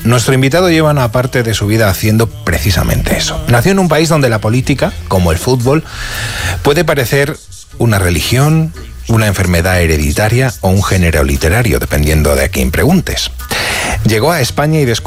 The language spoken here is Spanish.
Nuestro invitado lleva una parte de su vida haciendo precisamente eso. Nació en un país donde la política, como el fútbol, puede parecer una religión, una enfermedad hereditaria o un género literario, dependiendo de a quién preguntes. Llegó a España y descubrió